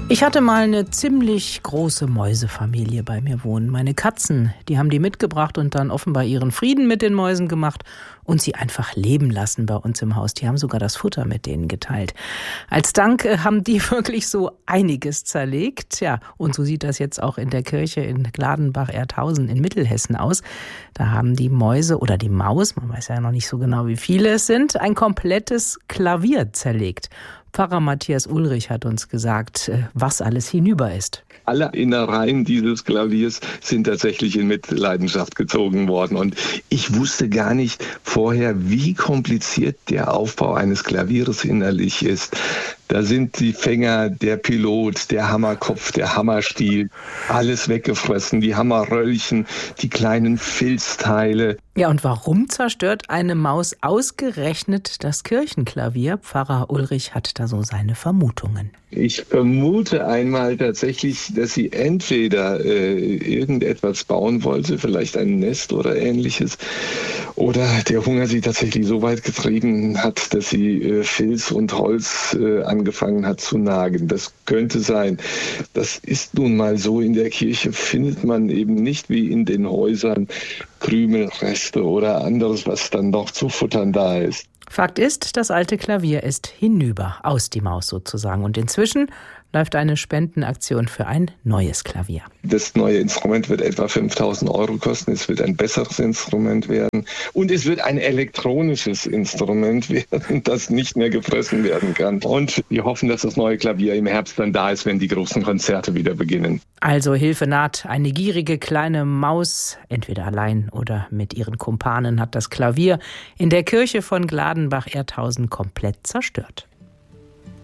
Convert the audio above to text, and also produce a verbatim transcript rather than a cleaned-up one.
Ich hatte mal eine ziemlich große Mäusefamilie bei mir wohnen. Meine Katzen, die haben die mitgebracht und dann offenbar ihren Frieden mit den Mäusen gemacht und sie einfach leben lassen bei uns im Haus. Die haben sogar das Futter mit denen geteilt. Als Dank äh, haben die wirklich so einiges zerlegt. Ja, und so sieht das jetzt auch in der Kirche in Gladenbach-Erdhausen in Mittelhessen aus. Da haben die Mäuse oder die Maus, man weiß ja noch nicht so genau, wie viele es sind, ein komplettes Klavier zerlegt. Pfarrer Matthias Ulrich hat uns gesagt, was alles hinüber ist. Alle Innereien dieses Klaviers sind tatsächlich in Mitleidenschaft gezogen worden. Und ich wusste gar nicht vorher, wie kompliziert der Aufbau eines Klaviers innerlich ist. Da sind die Fänger, der Pilot, der Hammerkopf, der Hammerstiel, alles weggefressen, die Hammerröllchen, die kleinen Filzteile. Ja, und warum zerstört eine Maus ausgerechnet das Kirchenklavier? Pfarrer Ulrich hat da so seine Vermutungen. Ich vermute einmal tatsächlich, dass sie entweder äh, irgendetwas bauen wollte, vielleicht ein Nest oder ähnliches, oder der Hunger sie tatsächlich so weit getrieben hat, dass sie äh, Filz und Holz äh, angefangen hat zu nagen. Das könnte sein. Das ist nun mal so. In der Kirche findet man eben nicht wie in den Häusern Krümelreste oder anderes, was dann noch zu futtern da ist. Fakt ist, das alte Klavier ist hinüber, aus die Maus sozusagen. Und inzwischen läuft eine Spendenaktion für ein neues Klavier. Das neue Instrument wird etwa fünftausend Euro kosten. Es wird ein besseres Instrument werden. Und es wird ein elektronisches Instrument werden, das nicht mehr gefressen werden kann. Und wir hoffen, dass das neue Klavier im Herbst dann da ist, wenn die großen Konzerte wieder beginnen. Also Hilfe naht. Eine gierige kleine Maus, entweder allein oder mit ihren Kumpanen, hat das Klavier in der Kirche von Gladenbach-Erdhausen komplett zerstört.